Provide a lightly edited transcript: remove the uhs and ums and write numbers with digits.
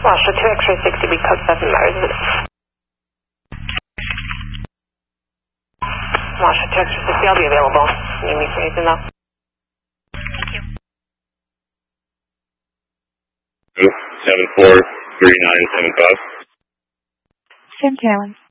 Washer 2 X-ray 60, we code 7 Mars. Washer 2 X-ray 60, I'll be available. Need me for anything though? Thank you. 743975. Sam Carolyn.